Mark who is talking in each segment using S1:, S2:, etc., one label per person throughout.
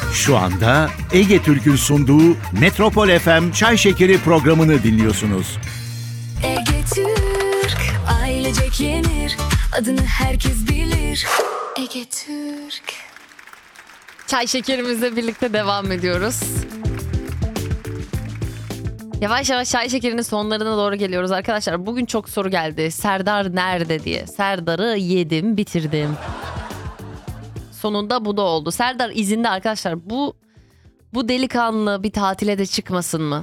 S1: Şu anda Ege Türk'ün sunduğu Metropol FM Çay Şekeri programını dinliyorsunuz.
S2: Ege Türk, ailecek yenir, adını herkes bilir. Ege Türk.
S3: Çay şekerimizle birlikte devam ediyoruz. Yavaş yavaş çay şekerinin sonlarına doğru geliyoruz arkadaşlar. Bugün çok soru geldi. Serdar nerede diye. Serdar'ı yedim, bitirdim. Sonunda bu da oldu. Serdar izinde arkadaşlar. Bu delikanlı bir tatile de çıkmasın mı?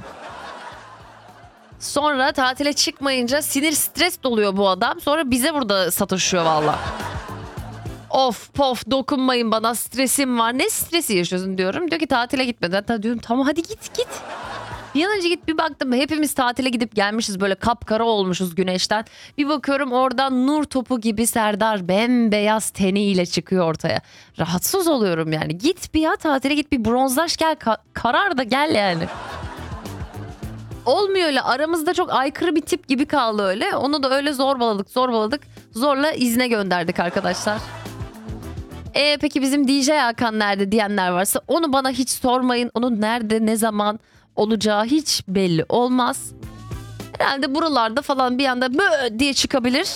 S3: Sonra tatile çıkmayınca sinir stres doluyor bu adam. Sonra bize burada sataşıyor valla. Of pof dokunmayın bana, stresim var. Ne stresi yaşıyorsun diyorum. Diyor ki tatile gitmedi. Hatta diyorum tamam hadi git. Bir an önce git, bir baktım hepimiz tatile gidip gelmişiz, böyle kapkara olmuşuz güneşten. Bir bakıyorum oradan nur topu gibi Serdar bembeyaz teniyle çıkıyor ortaya. Rahatsız oluyorum yani. Git bir ya, tatile git, bir bronzlaş gel, karar da gel yani. Olmuyor öyle, aramızda çok aykırı bir tip gibi kaldı öyle. Onu da öyle zorbaladık. Zorla izne gönderdik arkadaşlar. Peki bizim DJ Hakan nerede diyenler varsa onu bana hiç sormayın. Onun nerede ne zaman olacağı hiç belli olmaz. Herhalde buralarda falan bir anda bö diye çıkabilir.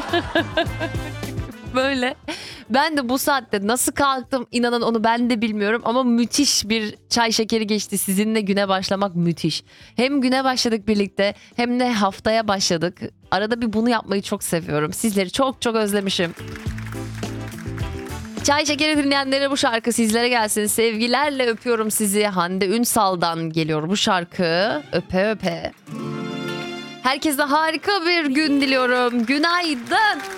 S3: Böyle. Ben de bu saatte nasıl kalktım inanın onu ben de bilmiyorum ama müthiş bir çay şekeri geçti. Sizinle güne başlamak müthiş. Hem güne başladık birlikte hem de haftaya başladık. Arada bir bunu yapmayı çok seviyorum. Sizleri çok çok özlemişim. Çay şekeri dinleyenlere bu şarkı sizlere gelsin. Sevgilerle öpüyorum sizi. Hande Ünsal'dan geliyor bu şarkı. Öpe öpe. Herkese harika bir gün diliyorum. Günaydın.